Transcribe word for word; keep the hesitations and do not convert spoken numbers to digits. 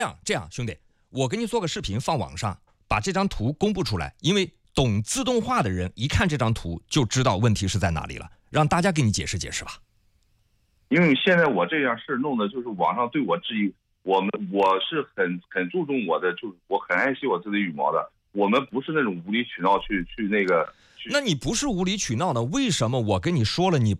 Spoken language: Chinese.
这样这样，兄弟，我给你做个视频放网上，把这张图公布出来，因为懂自动化的人一看这张图就知道问题是在哪里了，让大家给你解释解释吧。 因为现在我这样事弄的就是网上对我质疑，我们我是很很注重我的，就是我很爱惜我自己羽毛的，我们不是那种无理取闹去去那个。 那你不是无理取闹的，为什么我跟你说了你